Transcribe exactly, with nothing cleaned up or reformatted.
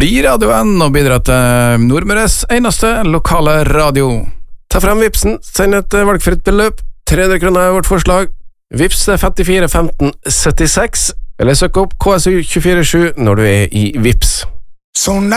bli radioen og bidra til Nordmøres eneste lokale radio. Ta frem Vipsen, send et valgfritt beløp, tre hundre kroner er vårt forslag. Vips er femtifire femten syttiseks, eller søk opp K S U to fire sju når du er i Vips. So